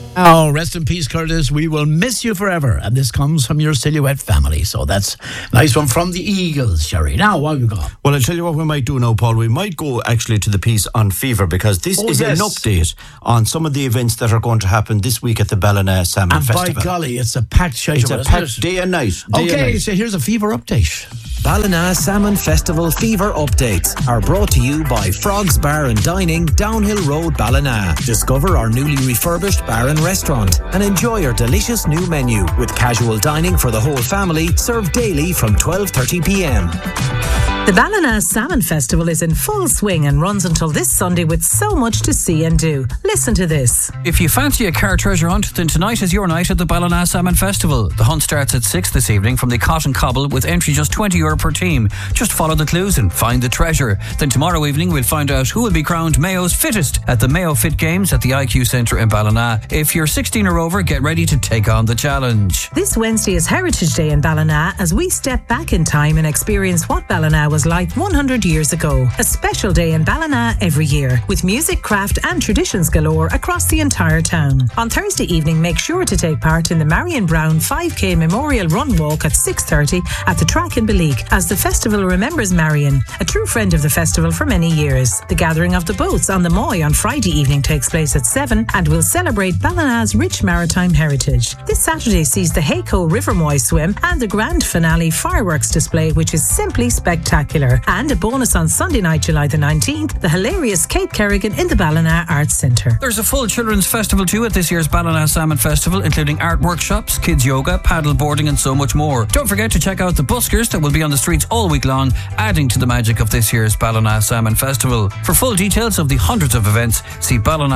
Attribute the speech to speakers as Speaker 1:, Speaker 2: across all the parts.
Speaker 1: Oh, rest in peace, Curtis. We will miss you forever. And this comes from your Silhouette family. So that's a nice one from the Eagles, Sherry. Now, what have you got?
Speaker 2: Well, I'll tell you what we might do now, Paul. We might go actually to the piece on fever, because this is an update on some of the events that are going to happen this week at the Ballina Salmon Festival.
Speaker 1: And by golly, it's a packed schedule.
Speaker 2: It's a packed day and night.
Speaker 1: Okay, so here's a fever update.
Speaker 3: Ballina Salmon Festival fever updates are brought to you by Frogs Bar and Dining, Downhill Road, Ballina. Discover our newly refurbished bar and restaurant and enjoy our delicious new menu with casual dining for the whole family, served daily from 12:30 p.m.
Speaker 4: The Ballina Salmon Festival is in full swing and runs until this Sunday with so much to see and do. Listen to this.
Speaker 5: If you fancy a car treasure hunt, then tonight is your night at the Ballina Salmon Festival. The hunt starts at 6 this evening from the Cotton Cobble with entry just €20 per team. Just follow the clues and find the treasure. Then tomorrow evening we'll find out who will be crowned Mayo's fittest at the Mayo Fit Games at the IQ Centre in Ballina. If you're 16 or over, get ready to take on the challenge.
Speaker 4: This Wednesday is Heritage Day in Ballina as we step back in time and experience what Ballina was like 100 years ago. A special day in Ballina every year with music, craft and traditions galore across the entire town. On Thursday evening, make sure to take part in the Marion Brown 5K Memorial Run Walk at 6:30 at the track in Beleek as the festival remembers Marion, a true friend of the festival for many years. The gathering of the boats on the Moy on Friday evening takes place at 7 and will celebrate Ballina's rich maritime heritage. This Saturday sees the Hayco River Moy swim and the grand finale fireworks display, which is simply spectacular. And a bonus on Sunday night, July the 19th, the hilarious Kate Kerrigan in the Ballina Arts Centre.
Speaker 5: There's a full children's festival too at this year's Ballina Salmon Festival, including art workshops, kids yoga, paddle boarding and so much more. Don't forget to check out the buskers that will be on the streets all week long, adding to the magic of this year's Ballina Salmon Festival. For full details of the hundreds of events, see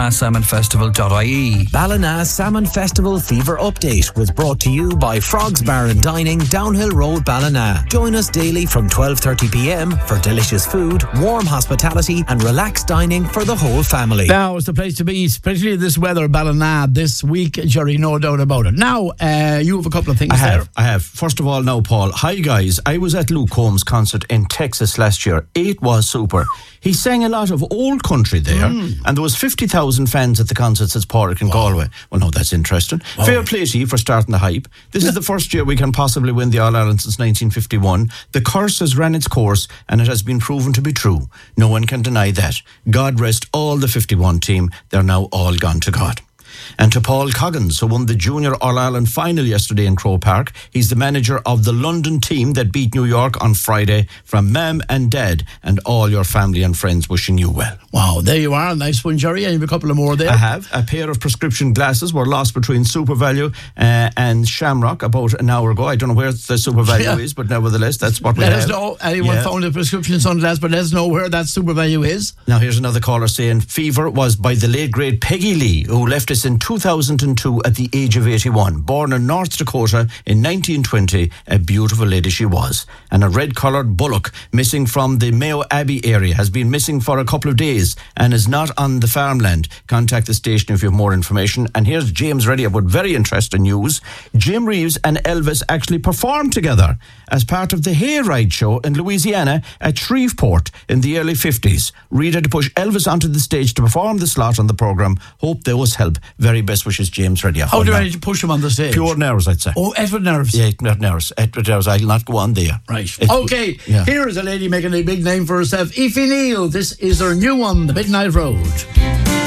Speaker 5: ballinasalmonfestival.ie.
Speaker 3: Ballina Salmon Festival fever update was brought to you by Frogs Bar and Dining, Downhill Road, Ballina. Join us daily from 12:30 p.m. for delicious food, warm hospitality and relaxed dining for the whole family.
Speaker 1: Now is the place to be, especially this weather, Ballina, this week, Jerry, no doubt about it. Now, you have a couple of things
Speaker 2: I have. First of all now, Paul, hi guys. I was at Luke Combs' concert in Texas last year. It was super. He sang a lot of old country there, and there was 50,000 fans at the concerts at Pádraig in Galway. Well, no, that's interesting. Wow. Fair play to you for starting the hype. This is the first year we can possibly win the All-Ireland since 1951. The curse has ran its course, and it has been proven to be true. No one can deny that. God rest all the 51 team. They're now all gone to God. And to Paul Coggins, who won the Junior All-Ireland final yesterday in Croke Park. He's the manager of the London team that beat New York on Friday. From Mum and Dad and all your family and friends, wishing you well.
Speaker 1: Wow, there you are. Nice one, Jerry. And you have a couple of more there.
Speaker 2: I have. A pair of prescription glasses were lost between Super Value and Shamrock about an hour ago. I don't know where the Super Value is, but nevertheless, that's what we have.
Speaker 1: Let us know. Anyone found a prescription sunglass, but let us know where that Super Value is.
Speaker 2: Now, here's another caller saying, fever was by the late, great Peggy Lee, who left us in 2002 at the age of 81. Born in North Dakota in 1920, a beautiful lady she was. And a red-coloured bullock missing from the Mayo Abbey area has been missing for a couple of days and is not on the farmland. Contact the station if you have more information. And here's James Reddy with very interesting news. Jim Reeves and Elvis actually performed together as part of the Hayride show in Louisiana at Shreveport in the early 50s. Reed had to push Elvis onto the stage to perform the slot on the programme. Hope those help. Very best wishes, James Reddy.
Speaker 1: How do I push him on the stage?
Speaker 2: Pure nerves, I'd say.
Speaker 1: Oh, Edward nerves.
Speaker 2: Yeah, not nerves. Edward nerves. I'll not go on there.
Speaker 1: Right. Okay, here is a lady making a big name for herself. Aoife Neal. This is her new one, The Midnight Road.